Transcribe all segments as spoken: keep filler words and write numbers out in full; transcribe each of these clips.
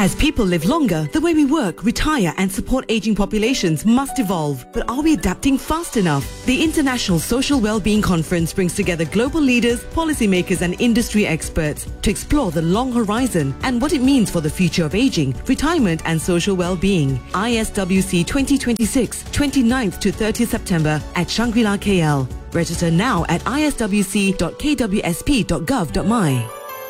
As people live longer, the way we work, retire and support aging populations must evolve. But are we adapting fast enough? The International Social Wellbeing Conference brings together global leaders, policymakers and industry experts to explore the long horizon and what it means for the future of aging, retirement and social well-being. I S W C twenty twenty-six, twenty-ninth to thirtieth September at Shangri-La K L. Register now at I S W C dot K W S P dot gov dot my.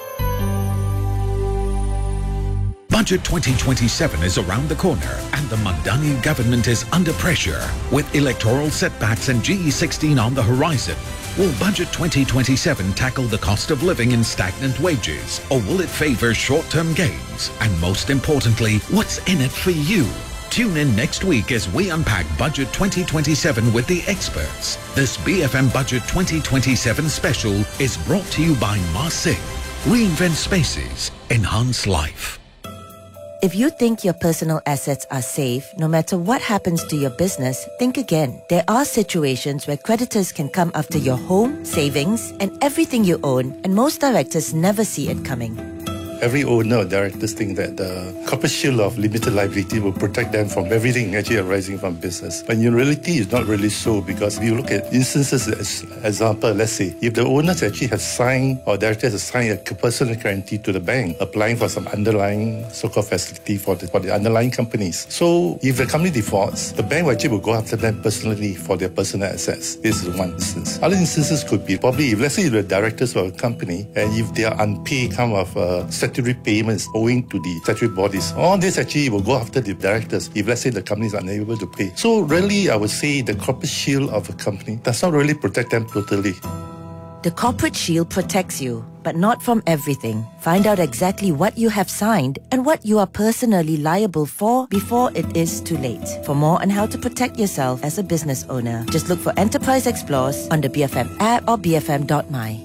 Budget twenty twenty-seven is around the corner and the Mandani government is under pressure. With electoral setbacks and G E sixteen on the horizon, will Budget twenty twenty-seven tackle the cost of living and stagnant wages, or will it favour short-term gains? And most importantly, what's in it for you? Tune in next week as we unpack Budget twenty twenty-seven with the experts. This B F M Budget twenty twenty-seven special is brought to you by Ma Sing. Reinvent spaces, enhance life. If you think your personal assets are safe, no matter what happens to your business, think again. There are situations where creditors can come after your home, savings, and everything you own, and most directors never see it coming. Every owner or directors think that the corporate shield of limited liability will protect them from everything actually arising from business. But in reality, it's not really so, because if you look at instances, as example, let's say, if the owners actually have signed or directors have signed a personal guarantee to the bank, applying for some underlying so-called facility for the, for the underlying companies. So if the company defaults, the bank actually will go after them personally for their personal assets. This is one instance. Other instances could be probably, if let's say you're the directors of a company, and if they are unpaid kind of uh, statutory payments owing to the statutory bodies. All this actually will go after the directors if let's say the company is unable to pay. So really, I would say the corporate shield of a company does not really protect them totally. The corporate shield protects you, but not from everything. Find out exactly what you have signed and what you are personally liable for before it is too late. For more on how to protect yourself as a business owner, just look for Enterprise Explores on the B F M app or b f m dot my.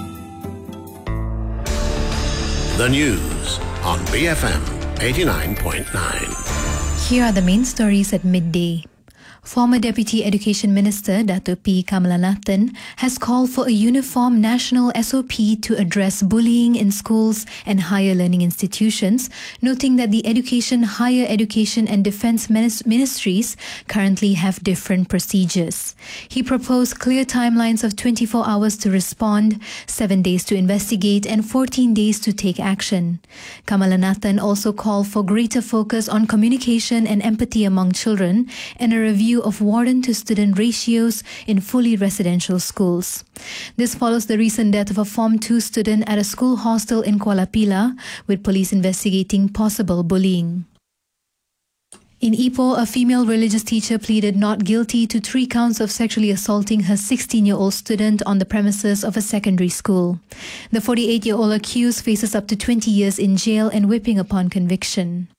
The news on B F M eighty-nine point nine. Here are the main stories at midday. Former Deputy Education Minister Datuk P. Kamalanathan has called for a uniform national S O P to address bullying in schools and higher learning institutions, noting that the Education, Higher Education and Defence Ministries currently have different procedures. He proposed clear timelines of twenty-four hours to respond, seven days to investigate and fourteen days to take action. Kamalanathan also called for greater focus on communication and empathy among children and a review of warden to student ratios in fully residential schools. This follows the recent death of a Form two student at a school hostel in Kuala Pilah, with police investigating possible bullying. In Ipoh, a female religious teacher pleaded not guilty to three counts of sexually assaulting her sixteen-year-old student on the premises of a secondary school. The forty-eight-year-old accused faces up to twenty years in jail and whipping upon conviction.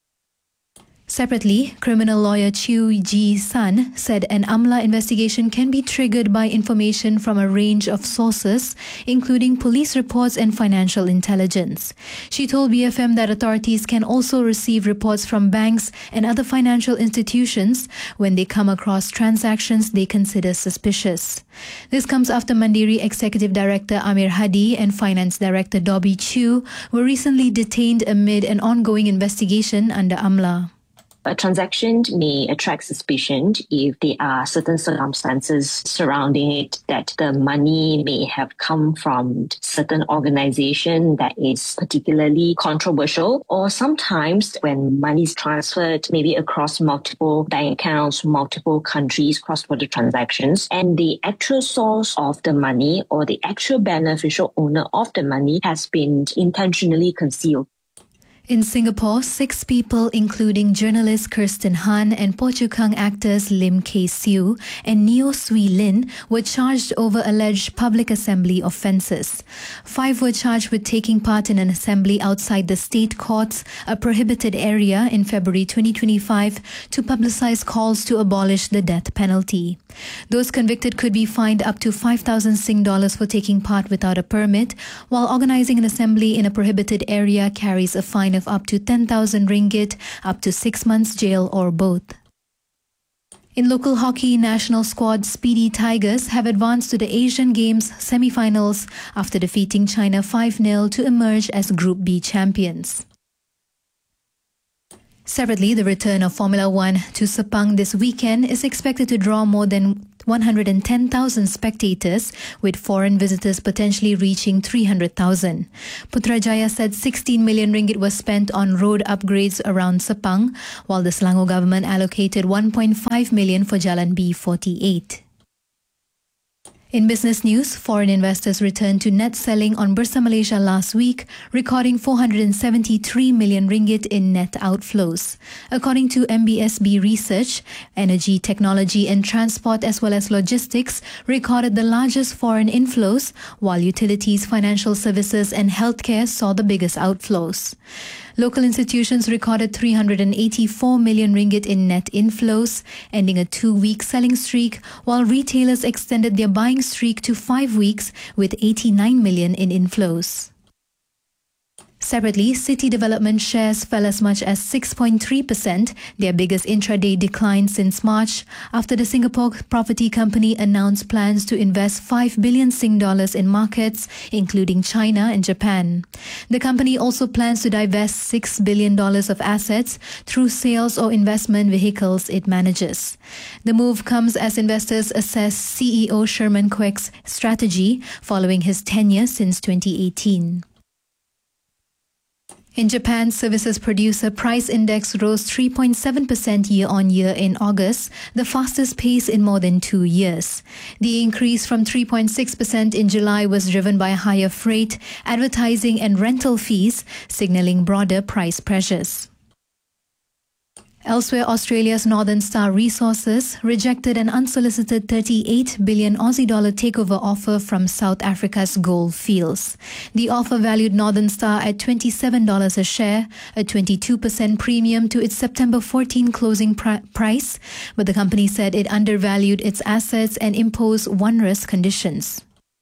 Separately, criminal lawyer Chew Ji Sun said an AMLA investigation can be triggered by information from a range of sources, including police reports and financial intelligence. She told B F M that authorities can also receive reports from banks and other financial institutions when they come across transactions they consider suspicious. This comes after Mandiri Executive Director Amir Hadi and Finance Director Dobby Chew were recently detained amid an ongoing investigation under AMLA. A transaction may attract suspicion if there are certain circumstances surrounding it, that the money may have come from certain organization that is particularly controversial, or sometimes when money is transferred maybe across multiple bank accounts, multiple countries, cross-border transactions, and the actual source of the money or the actual beneficial owner of the money has been intentionally concealed. In Singapore, six people, including journalist Kirsten Han and Po Chu Kang actors Lim Kay Siu and Neo Swee Lin, were charged over alleged public assembly offences. Five were charged with taking part in an assembly outside the state courts, a prohibited area, in February twenty twenty-five to publicise calls to abolish the death penalty. Those convicted could be fined up to five thousand Sing dollars for taking part without a permit, while organising an assembly in a prohibited area carries a fine of up to ten thousand ringgit, up to six months jail or both. In local hockey, national squad Speedy Tigers have advanced to the Asian Games semi-finals after defeating China five nil to emerge as Group B champions. Separately, the return of Formula One to Sepang this weekend is expected to draw more than one hundred ten thousand spectators, with foreign visitors potentially reaching three hundred thousand. Putrajaya said sixteen million ringgit was spent on road upgrades around Sepang, while the Selangor government allocated one point five million for Jalan B forty-eight. In business news, foreign investors returned to net selling on Bursa Malaysia last week, recording four hundred seventy-three million ringgit in net outflows. According to M B S B research, energy, technology and transport as well as logistics recorded the largest foreign inflows, while utilities, financial services and healthcare saw the biggest outflows. Local institutions recorded three hundred eighty-four million ringgit in net inflows, ending a two-week selling streak, while retailers extended their buying streak to five weeks with eighty-nine million in inflows. Separately, City Development shares fell as much as six point three percent, their biggest intraday decline since March, after the Singapore property company announced plans to invest five billion Sing dollars in markets, including China and Japan. The company also plans to divest six billion dollars of assets through sales or investment vehicles it manages. The move comes as investors assess C E O Sherman Kwek's strategy following his tenure since twenty eighteen. In Japan, Services Producer Price Index rose three point seven percent year-on-year in August, the fastest pace in more than two years. The increase from three point six percent in July was driven by higher freight, advertising and rental fees, signalling broader price pressures. Elsewhere, Australia's Northern Star Resources rejected an unsolicited thirty-eight billion Aussie dollar takeover offer from South Africa's gold fields. The offer valued Northern Star at twenty-seven dollars a share, a twenty-two percent premium to its September fourteenth closing pr- price, but the company said it undervalued its assets and imposed onerous conditions.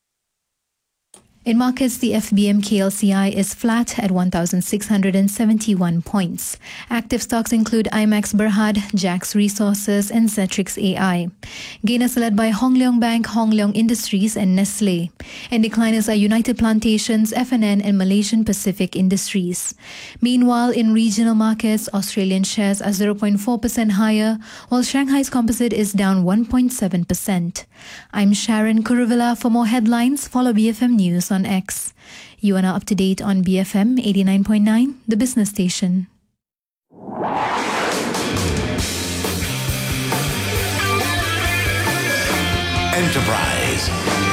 In markets, the F B M K L C I is flat at one thousand six hundred seventy-one points. Active stocks include IMAX Berhad, Jax Resources and Zetrix A I. Gainers led by Hong Leong Bank, Hong Leong Industries and Nestle. And decliners are United Plantations, F N N and Malaysian Pacific Industries. Meanwhile, in regional markets, Australian shares are zero point four percent higher, while Shanghai's composite is down one point seven percent. I'm Sharon Kuruvilla. For more headlines, follow B F M News on X. You are now up to date on B F M eighty-nine point nine, the business station. Enterprise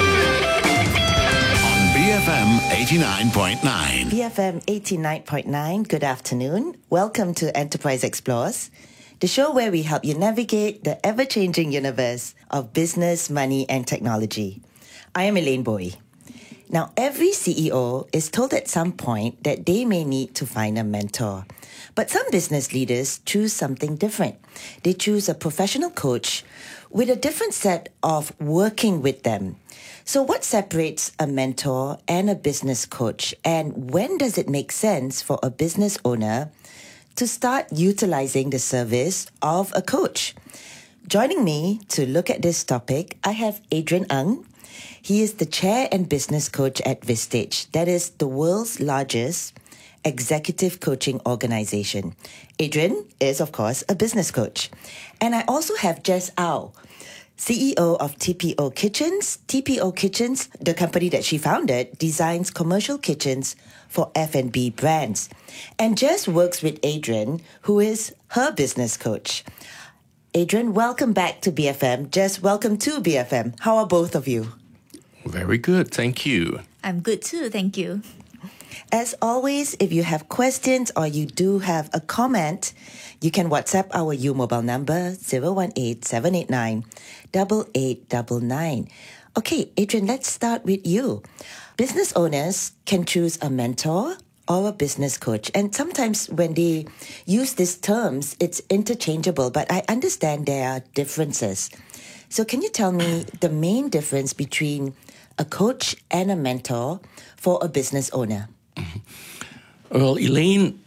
on B F M eighty-nine point nine. B F M eighty-nine point nine, good afternoon. Welcome to Enterprise Explores, the show where we help you navigate the ever-changing universe of business, money, and technology. I am Elaine Bowie. Now, every C E O is told at some point that they may need to find a mentor. But some business leaders choose something different. They choose a professional coach with a different set of working with them. So what separates a mentor and a business coach? And when does it make sense for a business owner to start utilizing the service of a coach? Joining me to look at this topic, I have Adrian Ng. He is the chair and business coach at Vistage. That is the world's largest executive coaching organization. Adrian is, of course, a business coach. And I also have Jess Au, C E O of T P O Kitchens. T P O Kitchens, the company that she founded, designs commercial kitchens for F and B brands. And Jess works with Adrian, who is her business coach. Adrian, welcome back to B F M. Jess, welcome to B F M. How are both of you? Very good, thank you. I'm good too, thank you. As always, if you have questions or you do have a comment, you can WhatsApp our U mobile number zero one eight, seven eight nine, eight eight nine nine. Okay, Adrian, let's start with you. Business owners can choose a mentor or a business coach. And sometimes when they use these terms, it's interchangeable, but I understand there are differences. So can you tell me the main difference between a coach and a mentor for a business owner? Well, Elaine,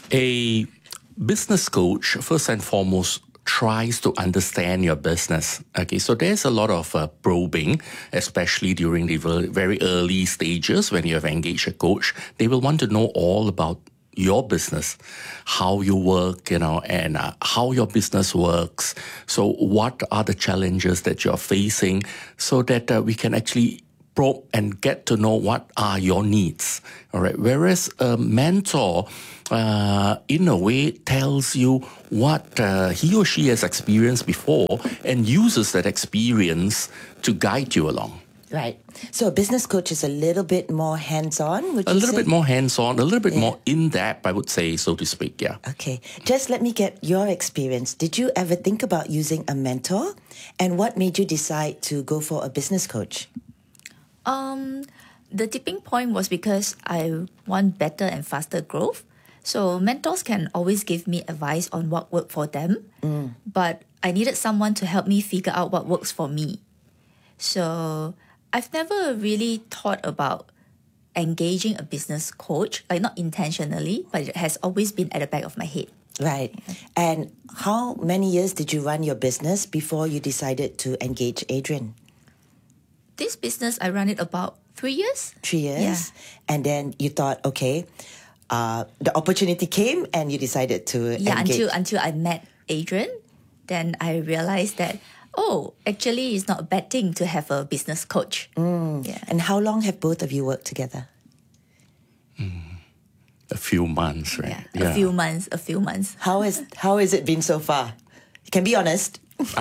a business coach, first and foremost, tries to understand your business. Okay, so there's a lot of uh, probing, especially during the very early stages when you have engaged a coach. They will want to know all about your business, how you work, you know, and uh, how your business works. So what are the challenges that you're facing so that uh, we can actually probe and get to know what are your needs. All right. Whereas a mentor, uh, in a way, tells you what uh, he or she has experienced before and uses that experience to guide you along. Right. So a business coach is a little bit more hands-on, would you A little say? bit more hands-on, a little bit Yeah. more in-depth, I would say, so to speak, yeah. Okay. Just let me get your experience. Did you ever think about using a mentor? And what made you decide to go for a business coach? Um, the tipping point was because I want better and faster growth. So mentors can always give me advice on what worked for them, mm. but I needed someone to help me figure out what works for me. So I've never really thought about engaging a business coach, like not intentionally, but it has always been at the back of my head. Right. And how many years did you run your business before you decided to engage Adrian? This business, I ran it about three years. Three years? Yeah. And then you thought, okay, uh, the opportunity came and you decided to Yeah, engage. until until I met Adrian, then I realized that, oh, actually it's not a bad thing to have a business coach. Mm. Yeah. And how long have both of you worked together? Mm. A few months, right? Yeah, a few months, a few months. How is how has it been so far? You can be honest.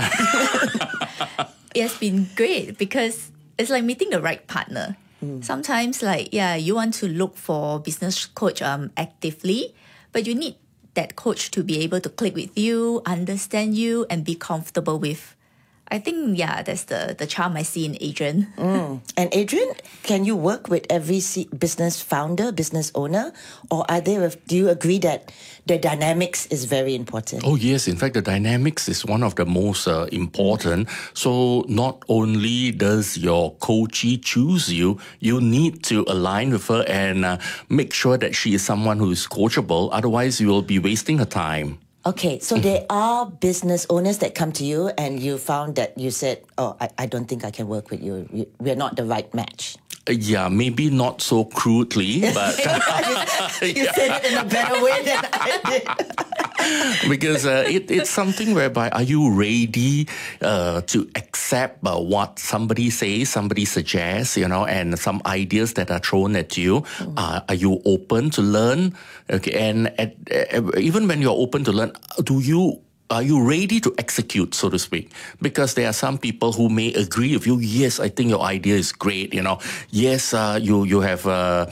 It has been great because it's like meeting the right partner. Mm. Sometimes, like, yeah, you want to look for business coach um actively, but you need that coach to be able to click with you, understand you, and be comfortable with. I think, yeah, that's the, the charm I see in Adrian. Mm. And Adrian, can you work with every C- business founder, business owner? Or are there, do you agree that the dynamics is very important? Oh, yes. In fact, the dynamics is one of the most uh, important. So not only does your coachee choose you, you need to align with her and uh, make sure that she is someone who is coachable. Otherwise, you will be wasting her time. Okay, so there are business owners that come to you and you found that you said, oh, I, I don't think I can work with you. You- We're not the right match. Uh, yeah, maybe not so crudely, but You said it in a better way than I did. because uh, it, it's something whereby are you ready uh, to accept uh, what somebody says, somebody suggests, you know, and some ideas that are thrown at you. Mm. Uh, are you open to learn? Okay, and at, uh, even when you're open to learn, do you are you ready to execute, so to speak? Because there are some people who may agree with you. Yes, I think your idea is great. You know, yes, uh, you you have uh,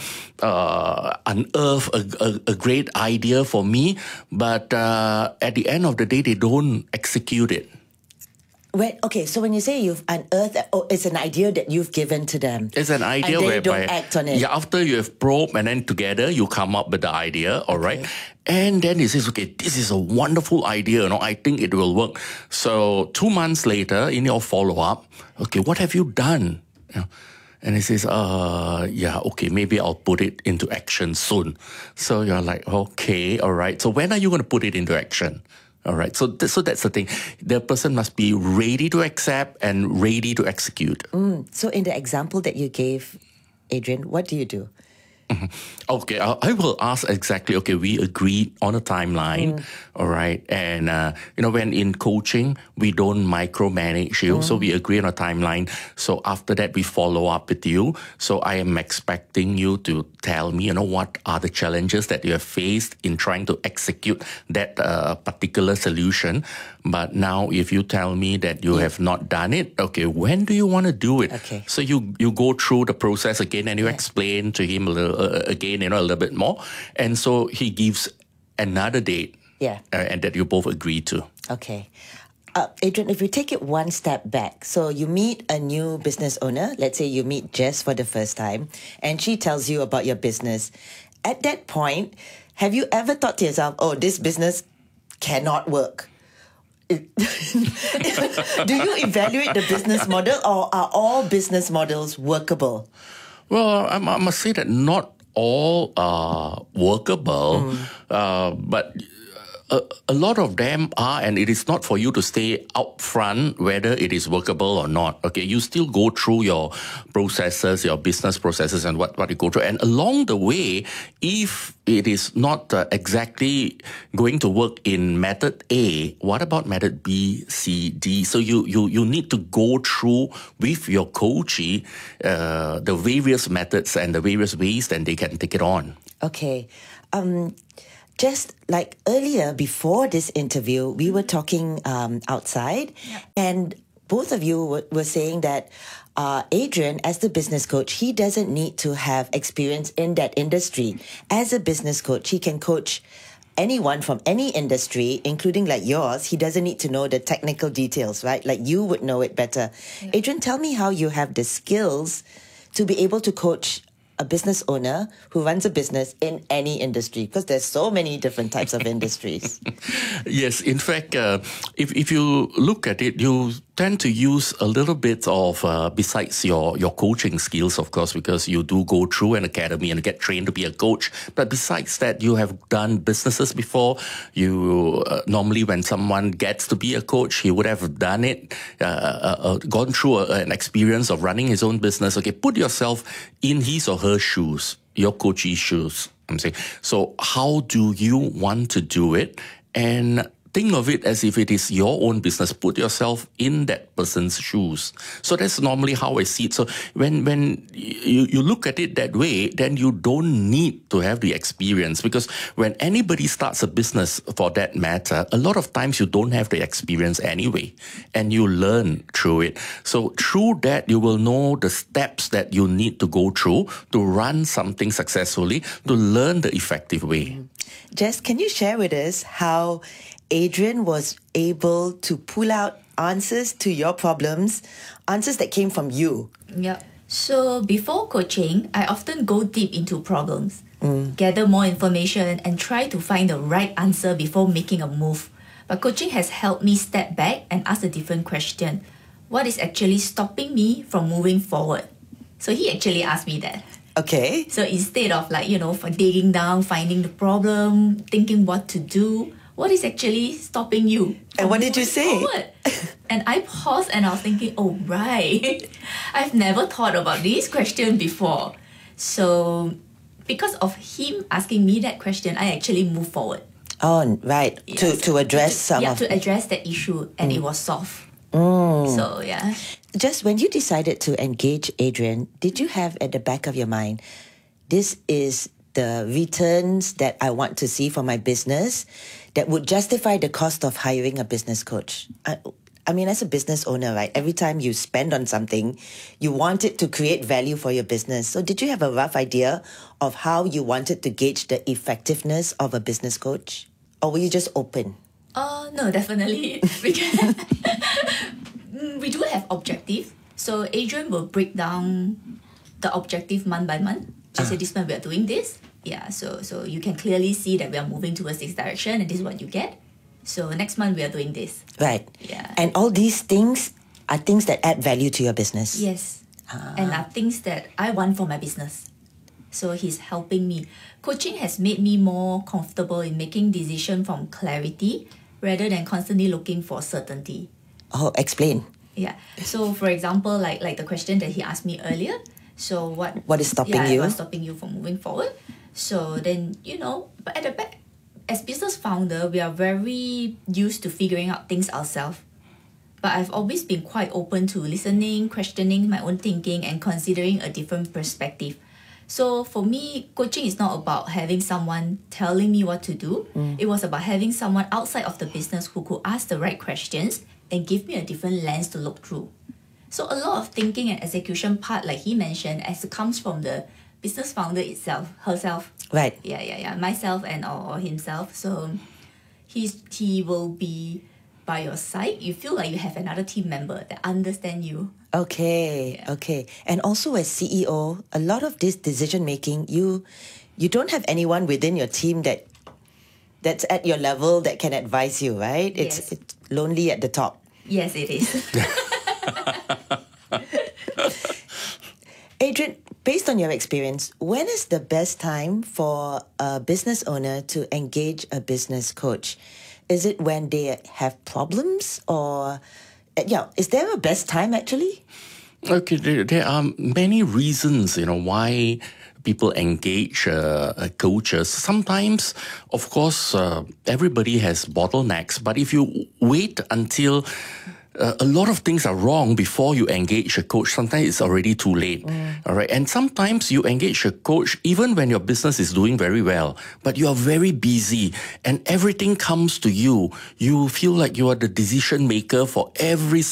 uh, unearthed a, a, a great idea for me, but uh, at the end of the day, they don't execute it. When, okay, so when you say you've unearthed, oh, it's an idea that you've given to them. It's an idea and they whereby don't act on it. Yeah, after you have probed and then together you come up with the idea, all right? Okay. And then he says, okay, this is a wonderful idea, you know, I think it will work. So two months later, in your follow-up, okay, what have you done? You know, and he says, uh, yeah, okay, maybe I'll put it into action soon. So you're like, okay, all right. So when are you going to put it into action? All right. So, th- so that's the thing. The person must be ready to accept and ready to execute. Mm. So in the example that you gave, Adrian, what do you do? Mm-hmm. Okay, I, I will ask exactly, okay, we agreed on a timeline, mm. all right? And, uh, you know, when in coaching, we don't micromanage you. Mm. So we agree on a timeline. So after that, we follow up with you. So I am expecting you to tell me, you know, what are the challenges that you have faced in trying to execute that uh, particular solution. But now if you tell me that you yeah. have not done it, okay, when do you want to do it? Okay. So you, you go through the process again and you yeah. explain to him a little, uh, again, you know, a little bit more. And so he gives another date. Yeah. Uh, and that you both agree to. Okay. Uh, Adrian, if we take it one step back, so you meet a new business owner, let's say you meet Jess for the first time, and she tells you about your business. At that point, have you ever thought to yourself, oh, this business cannot work? Do you evaluate the business model, or are all business models workable? Well, I, I must say that not all are workable, mm. uh, but a, a lot of them are, and it is not for you to stay up front whether it is workable or not. Okay, you still go through your processes, your business processes, and what, what you go through. And along the way, if it is not uh, exactly going to work in method A, what about method B, C, D? So you you you need to go through with your coachee uh, the various methods and the various ways that they can take it on. Okay. Um, just like earlier, before this interview, we were talking um, outside, yep. and both of you were, were saying that uh, Adrian, as the business coach, he doesn't need to have experience in that industry. As a business coach, he can coach anyone from any industry, including like yours. He doesn't need to know the technical details, right? Like you would know it better. Yeah. Adrian, tell me how you have the skills to be able to coach a business owner who runs a business in any industry, because there's so many different types of industries. Yes, in fact, uh, if if you look at it, you tend to use a little bit of, uh, besides your, your coaching skills, of course, because you do go through an academy and get trained to be a coach. But besides that, you have done businesses before. You uh, normally, when someone gets to be a coach, he would have done it, uh, uh, uh, gone through a, an experience of running his own business. Okay, put yourself in his or her shoes, your coachee's shoes. I'm saying. So how do you want to do it? And think of it as if it is your own business. Put yourself in that person's shoes. So that's normally how I see it. So when when you, you look at it that way, then you don't need to have the experience, because when anybody starts a business, for that matter, a lot of times you don't have the experience anyway, and you learn through it. So through that, you will know the steps that you need to go through to run something successfully, to learn the effective way. Jess, can you share with us how Adrian was able to pull out answers to your problems, answers that came from you? Yeah. So before coaching, I often go deep into problems, mm. gather more information, and try to find the right answer before making a move. But coaching has helped me step back and ask a different question. What is actually stopping me from moving forward? So he actually asked me that. Okay. So instead of like, you know, for digging down, finding the problem, thinking what to do, what is actually stopping you? And what did you say? And I paused and I was thinking, oh, right. I've never thought about this question before. So because of him asking me that question, I actually moved forward. Oh, right. Yes. To to address to, some yeah, of... to address that issue, and mm. it was solved. Mm. So, yeah. Just when you decided to engage Adrian, did you have at the back of your mind, this is the returns that I want to see for my business that would justify the cost of hiring a business coach? I, I mean, as a business owner, right, every time you spend on something, you want it to create value for your business. So did you have a rough idea of how you wanted to gauge the effectiveness of a business coach? Or were you just open? Uh, no, definitely. Because we do have objectives. So Adrian will break down the objective month by month. I say this month we are doing this. Yeah, so so you can clearly see that we are moving towards this direction and this is what you get. So next month we are doing this. Right. Yeah. And all these things are things that add value to your business. Yes. Ah. And are things that I want for my business. So he's helping me. Coaching has made me more comfortable in making decisions from clarity rather than constantly looking for certainty. Oh, explain. Yeah. So for example, like like the question that he asked me earlier. So what What is stopping yeah, you? What's stopping you from moving forward? So then, you know, but at the back, as business founder, we are very used to figuring out things ourselves. But I've always been quite open to listening, questioning my own thinking, and considering a different perspective. So for me, coaching is not about having someone telling me what to do. Mm. It was about having someone outside of the business who could ask the right questions and give me a different lens to look through. So a lot of thinking and execution part, like he mentioned, as it comes from the business founder itself, herself. Right. Yeah, yeah, yeah. Myself and or, or himself. So he's he will be by your side. You feel like you have another team member that understand you. Okay, Yeah. okay. And also as C E O, a lot of this decision making, you you don't have anyone within your team that that's at your level that can advise you, right? It's, Yes. it's lonely at the top. Yes, it is. Adrian, based on your experience, when is the best time for a business owner to engage a business coach? Is it when they have problems, or yeah, is there a best time actually? Okay, there, there are many reasons, you know, why people engage uh, coaches. Sometimes, of course, uh, everybody has bottlenecks, but if you wait until uh, a lot of things are wrong before you engage a coach, sometimes it's already too late. Mm. All right. And sometimes you engage a coach even when your business is doing very well, but you are very busy and everything comes to you. You feel like you are the decision maker for every